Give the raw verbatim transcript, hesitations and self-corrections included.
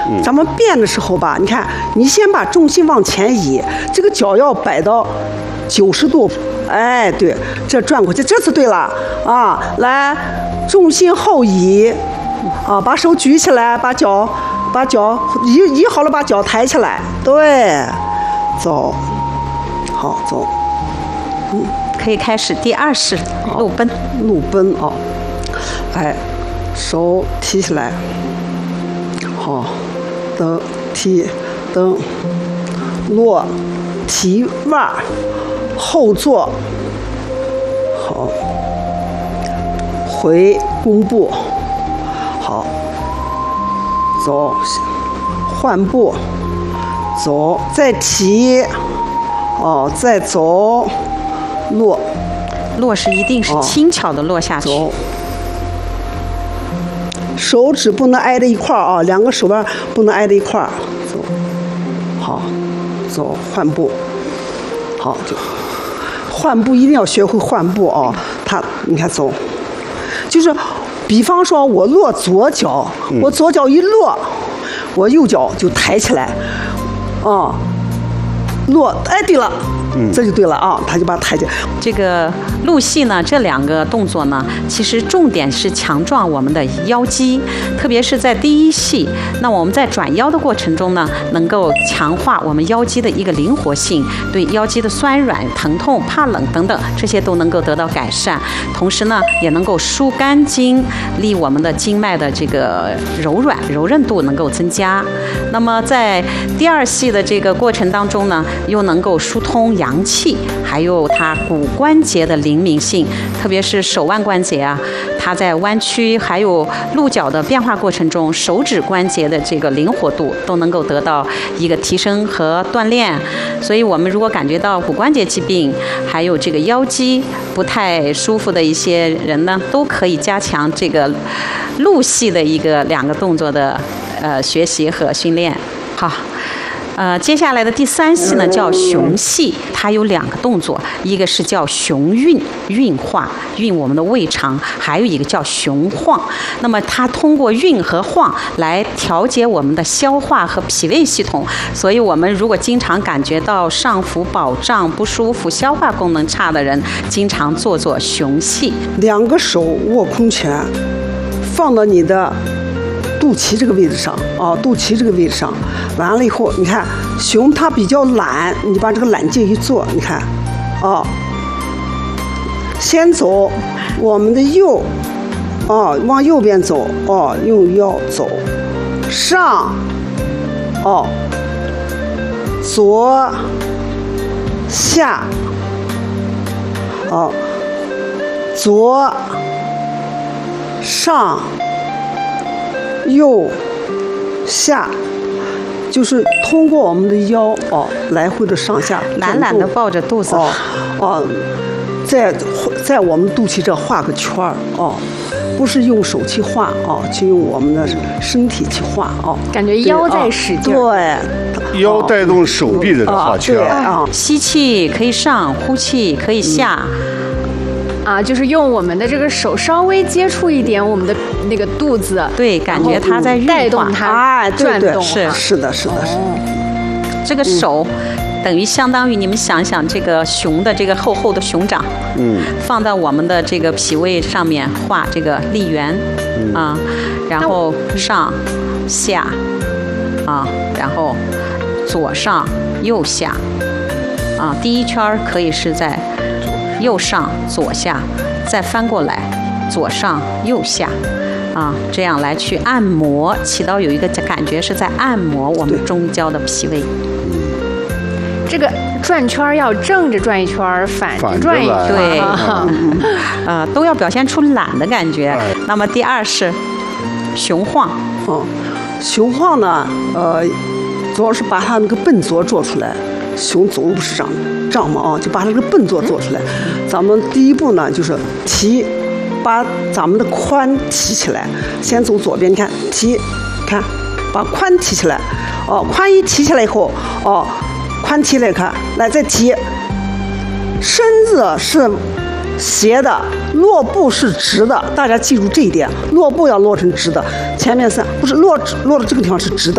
嗯、咱们变的时候吧，你看，你先把重心往前移，这个脚要摆到九十度，哎，对，这转过去，这次对了啊！来，重心后移，啊，把手举起来，把脚把脚移移好了，把脚抬起来，对，走，好走， 嗯，可以开始第二式路奔， 路奔啊，来，手提起来。好，蹬提蹬落提腕后坐，好，回弓步，好，走换步，走再提，哦再走落， 落是一定是轻巧的落下去。 走。手指不能挨着一块儿啊，两个手腕不能挨着一块儿。走，好，走换步，好就换步一定要学会换步啊。他你看走，就是比方说我落左脚，嗯、我左脚一落，我右脚就抬起来，啊，落哎对了。嗯，这就对了啊，他就把它抬起来。 这个路系呢，这两个动作呢，其实重点是强壮我们的腰肌，特别是在第一系。那我们在转腰的过程中呢，能够强化我们腰肌的一个灵活性，对腰肌的酸软、疼痛、怕冷等等这些都能够得到改善。同时呢，也能够疏肝经，利我们的经脉的这个柔软、柔韧度能够增加。那么在第二系的这个过程当中呢，又能够疏通阳气，还有它骨关节的灵敏性，特别是手腕关节啊，它在弯曲还有鹿角的变化过程中，手指关节的这个灵活度都能够得到一个提升和锻炼。所以我们如果感觉到骨关节疾病，还有这个腰肌不太舒服的一些人呢，都可以加强这个鹿系的一个两个动作的呃学习和训练。好。呃，接下来的第三系呢叫熊系，它有两个动作，一个是叫熊运，运化，运我们的胃肠，还有一个叫熊晃。那么它通过运和晃来调节我们的消化和脾胃系统，所以我们如果经常感觉到上腹饱胀不舒服、消化功能差的人，经常做做熊系。 两个手握空拳，放到你的肚脐这个位置上啊，肚脐这个位置上，完了以后，你看熊它比较懒，你把这个懒劲一做，你看，啊，先走我们的右，啊，往右边走，哦、啊，用腰走，上，哦、啊，左，下，哦、啊，左，上。右下，就是通过我们的腰哦，来回的上下， 懒懒的抱着肚子哦哦，在在我们肚脐这画个圈儿哦，不是用手去画哦，就用我们的身体去画哦， 感觉腰在使劲， 对， 腰带动手臂的画圈啊， 吸气可以上，呼气可以下。嗯啊，就是用我们的这个手稍微接触一点我们的那个肚子， 对，感觉它在带动它转动， 是是的，是的，是的。 这个手等于相当于你们想想这个熊的这个厚厚的熊掌，嗯，放到我们的这个脾胃上面画这个力圆，嗯、啊，然后上下，啊，然后左上右下，啊，第一圈可以是在右上左下，再翻过来左上右下，啊，这样来去按摩，起到有一个感觉是在按摩我们中焦的脾胃。 这个转圈要正着转一圈，反着转一圈， 对，呃，都要表现出懒的感觉。哎、那么第二是熊晃， 哦，熊晃呢，呃，主要是把它那个笨拙做出来。熊走路不是这样的，胀嘛啊，就把它这个笨拙做出来。咱们第一步呢，就是提，把咱们的髋提起来。先走左边，你看提，看，把髋提起来。哦，髋一提起来以后，哦，髋提来看，来再提。身子是斜的，落步是直的，大家记住这一点，落步要落成直的。前面是不是落落的这个地方是直的。